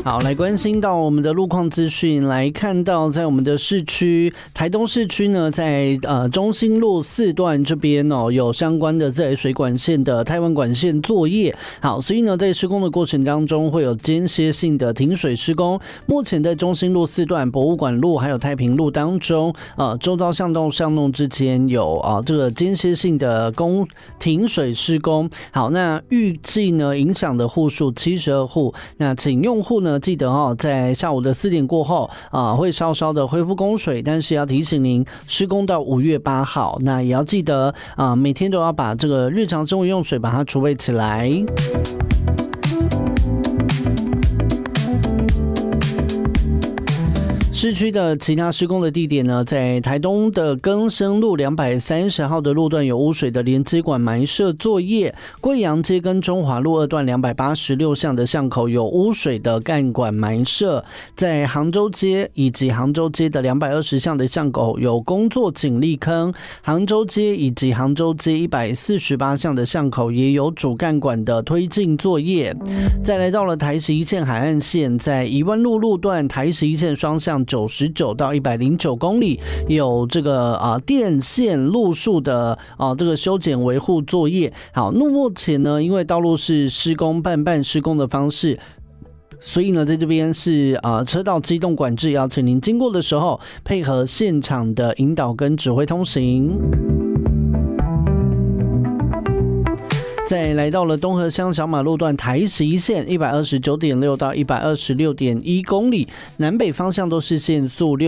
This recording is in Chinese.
好，来关心到我们的路况资讯，来看到在我们的市区，台东市区呢，在中兴路4段这边哦，有相关的在水管线的台湾管线作业。好，所以呢，在施工的过程当中会有间歇性的停水施工。目前在中兴路4段、博物馆路还有太平路当中，周遭巷弄之间有这个间歇性的停水施工。好，那预计呢影响的户数72户，那请用户呢记得在下午的4点过后会稍稍的恢复供水，但是要提醒您施工到5月8号，那也要记得每天都要把这个日常生活用水把它储备起来。市区的其他施工的地点呢，在台东的更生路230号的路段有污水的连接管埋设作业，贵阳街跟中华路2段286巷的巷口有污水的干管埋设，在杭州街以及杭州街的220巷的巷口有工作井砾坑，杭州街以及杭州街148巷的巷口也有主干管的推进作业。再来到了台11线海岸线，在宜湾路路段台11线双向99到109公里，有这个电线路树的这个修剪维护作业。好，目前呢，因为道路是施工半施工的方式，所以呢，在这边是车道机动管制，要请您经过的时候配合现场的引导跟指挥通行。再来到了东河乡小马路段台11线129.6到126.1公里，南北方向都是限速